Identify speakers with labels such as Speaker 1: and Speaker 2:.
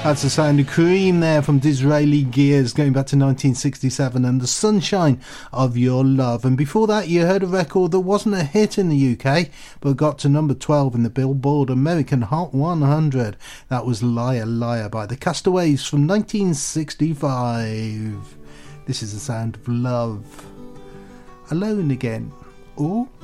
Speaker 1: That's the sound of Cream there from Disraeli Gears going back to 1967 and The Sunshine of Your Love. And before that you heard a record that wasn't a hit in the UK but got to number 12 in the Billboard American Hot 100. That was Liar Liar by the Castaways from 1965. This is the sound of love. Alone again. Ooh.